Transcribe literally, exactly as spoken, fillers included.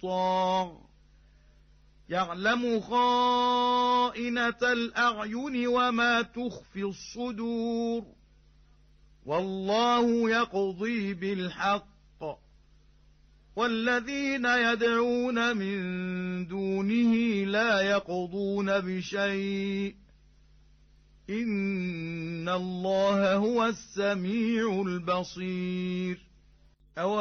الطاغ يعلم خائنة الأعين وما تخفي الصدور والله يقضي بالحق والذين يدعون من دونه لا يقضون بشيء إن الله هو السميع البصير.